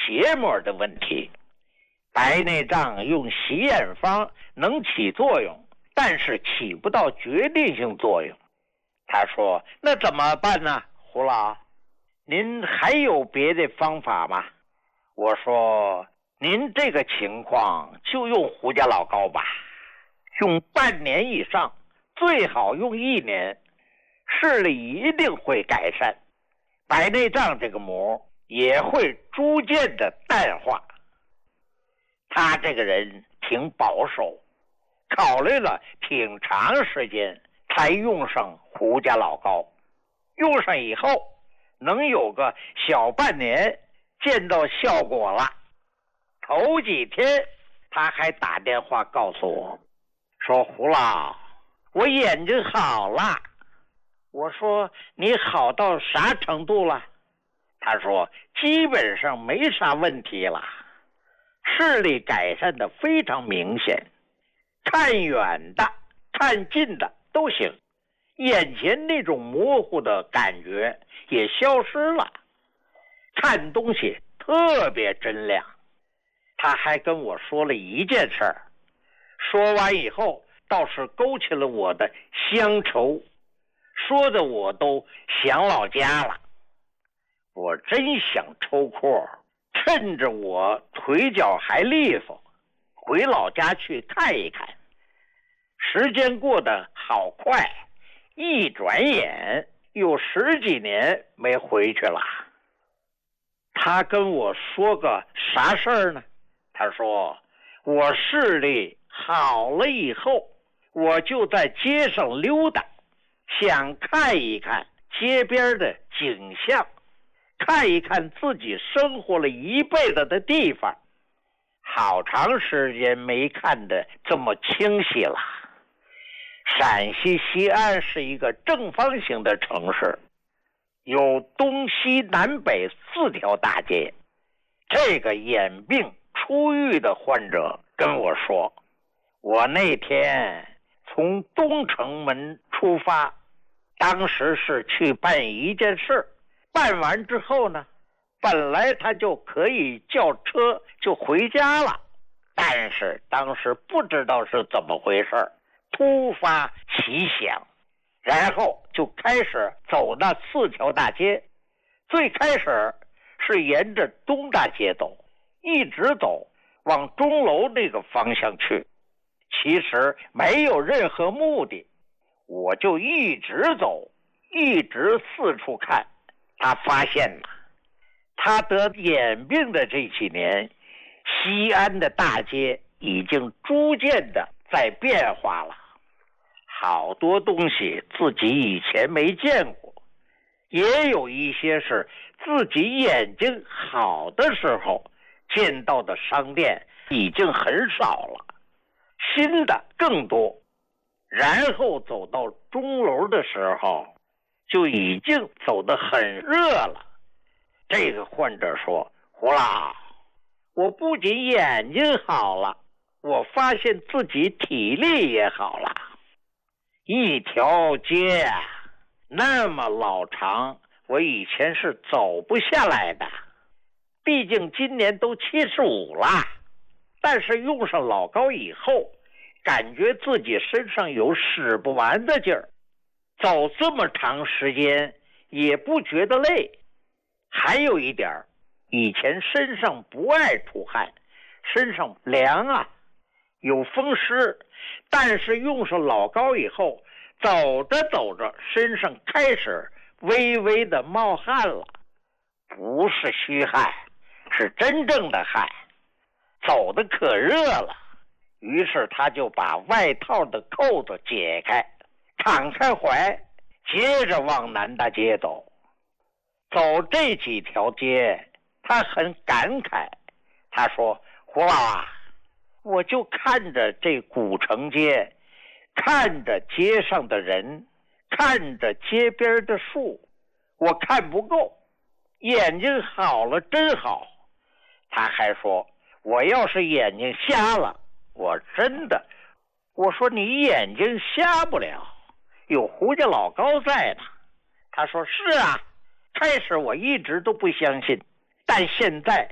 结膜的问题。白内障用洗眼方能起作用，但是起不到决定性作用。他说，那怎么办呢？胡老，您还有别的方法吗？我说，您这个情况就用胡家老膏吧，用半年以上，最好用1年，视力一定会改善，白内障这个膜也会逐渐的淡化。他这个人挺保守，考虑了挺长时间才用上胡家老膏，用上以后能有个小半年见到效果了。头几天他还打电话告诉我说，胡老，我眼睛好了。我说，你好到啥程度了？他说，基本上没啥问题了，视力改善的非常明显，看远的看近的都行，眼前那种模糊的感觉也消失了，看东西特别真亮。他还跟我说了一件事儿，说完以后倒是勾起了我的乡愁，说的我都想老家了。我真想抽空趁着我腿脚还利索，回老家去看一看。时间过得好快，一转眼有10几年没回去了。他跟我说个啥事儿呢？他说，我视力好了以后，我就在街上溜达，想看一看街边的景象，看一看自己生活了一辈子的地方。好长时间没看得这么清晰了。陕西西安是一个正方形的城市，有东西南北4条大街。这个眼病初愈的患者跟我说，我那天从东城门出发，当时是去办一件事，办完之后呢，本来他就可以叫车就回家了，但是当时不知道是怎么回事，突发奇想，然后就开始走那4条大街。最开始是沿着东大街走，一直走往钟楼那个方向去，其实没有任何目的，我就一直走，一直四处看。他发现了，他得眼病的这几年，西安的大街已经逐渐的在变化了，好多东西自己以前没见过，也有一些是自己眼睛好的时候见到的商店已经很少了，新的更多。然后走到钟楼的时候，就已经走得很热了。这个患者说，胡老，我不仅眼睛好了，我发现自己体力也好了。一条街那么老长，我以前是走不下来的，毕竟今年都75了，但是用上老膏以后，感觉自己身上有使不完的劲儿，走这么长时间也不觉得累。还有一点，以前身上不爱出汗，身上凉啊，有风湿，但是用上老膏以后，走着走着身上开始微微的冒汗了，不是虚汗，是真正的汗，走得可热了。于是他就把外套的扣子解开，敞开怀，接着往南大街走。走这几条街，他很感慨，他说，胡老啊，我就看着这古城街，看着街上的人，看着街边的树，我看不够，眼睛好了真好。他还说，我要是眼睛瞎了，我真的。我说，你眼睛瞎不了，有胡家老膏在呢。他说，是啊，开始我一直都不相信，但现在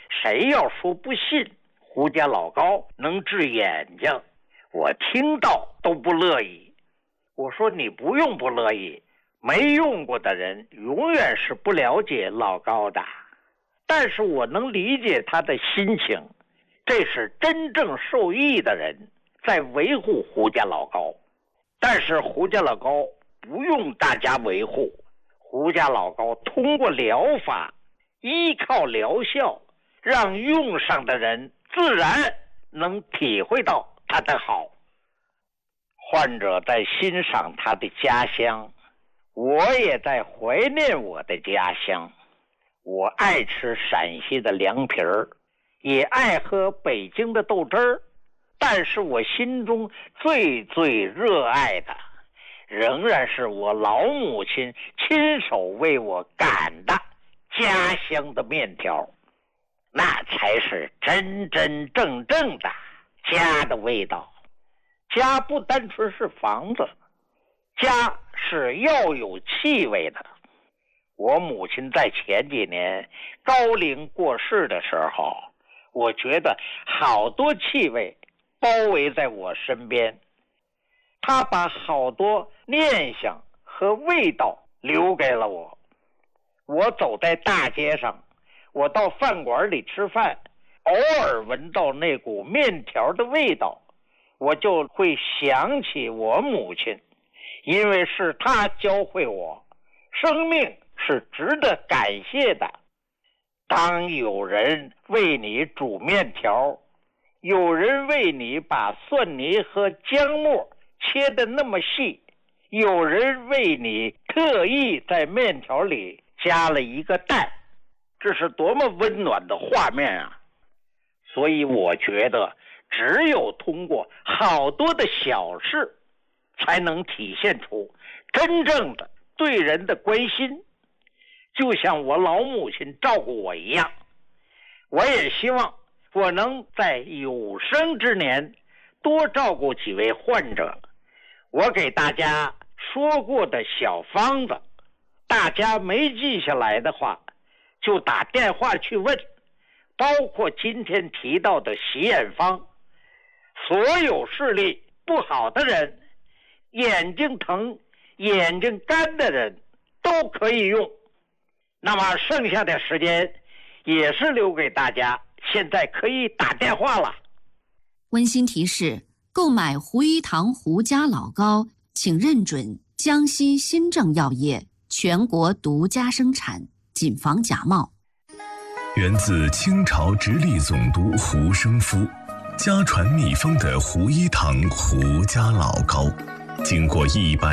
谁要说不信胡家老高能治眼睛，我听到都不乐意。我说你不用不乐意，没用过的人永远是不了解老高的，但是我能理解他的心情，这是真正受益的人在维护胡家老高。但是胡家老高不用大家维护，胡家老高通过疗法，依靠疗效，让用上的人自然能体会到他的好。患者在欣赏他的家乡，我也在怀念我的家乡。我爱吃陕西的凉皮儿，也爱喝北京的豆汁儿，但是我心中最热爱的仍然是我老母亲亲手为我擀的家乡的面条，那才是真正的家的味道。家不单纯是房子，家是要有气味的。我母亲在前几年高龄过世的时候，我觉得好多气味包围在我身边，她把好多念想和味道留给了我。我走在大街上，我到饭馆里吃饭，偶尔闻到那股面条的味道，我就会想起我母亲，因为是她教会我，生命是值得感谢的。当有人为你煮面条，有人为你把蒜泥和姜末切得那么细，有人为你特意在面条里加了一个蛋，这是多么温暖的画面啊！所以我觉得只有通过好多的小事，才能体现出真正的对人的关心。就像我老母亲照顾我一样，我也希望我能在有生之年多照顾几位患者。我给大家说过的小方子，大家没记下来的话，就打电话去问，包括今天提到的洗眼方，所有视力不好的人，眼睛疼、眼睛干的人都可以用。那么剩下的时间也是留给大家，现在可以打电话了。 温馨提示：购买胡一堂胡家老高，请认准江西新政药业全国独家生产，谨防假冒。 源自清朝直隶总督胡生夫，家传秘方的胡一堂胡家老高，经过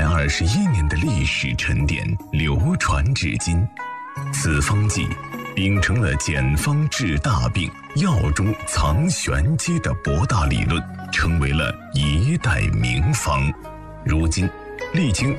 121年的历史沉淀，流传至今。此方剂秉承了简方治大病、药中藏玄机的博大理论，成为了一代名方。如今历经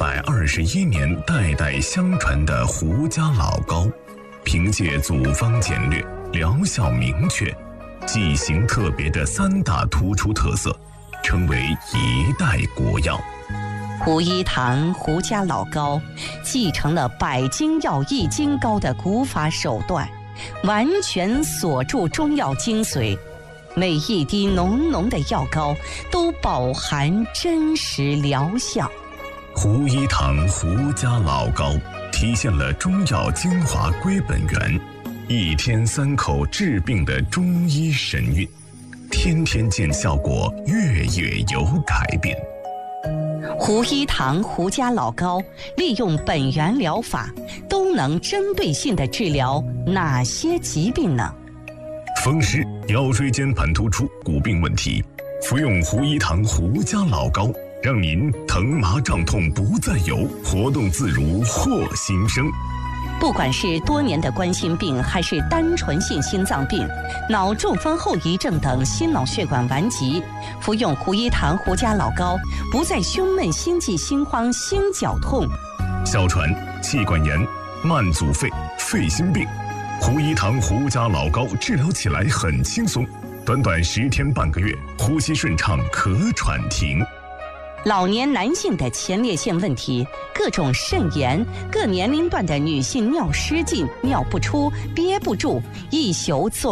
121年代代相传的胡家老高，凭借组方简略、疗效明确、剂型特别的3大突出特色，成为一代国药。 胡一堂胡家老高继承了百金药益金膏的古法手段，完全锁住中药精髓，每一滴浓浓的药膏都饱含真实疗效。 胡一堂胡家老高体现了中药精华归本源，1天3口治病的中医神韵，天天见效果，月月有改变。 胡一堂胡家老高利用本源疗法，都能针对性地治疗哪些疾病呢？ 风湿、腰椎间盘突出、骨病问题，服用胡一堂胡家老高，让您疼麻胀痛不再有，活动自如获新生。 不管是多年的冠心病，还是单纯性心脏病、脑中风后遗症等心脑血管顽疾，服用胡一堂胡家老高，不再胸闷、心悸、心慌、心绞痛。 哮喘、气管炎、慢阻肺、肺心病，胡一堂胡家老高治疗起来很轻松，短短10天半个月，呼吸顺畅，咳喘停。 老年男性的前列腺问题、各种肾炎、各年龄段的女性尿失禁、尿不出、憋不住、一宿做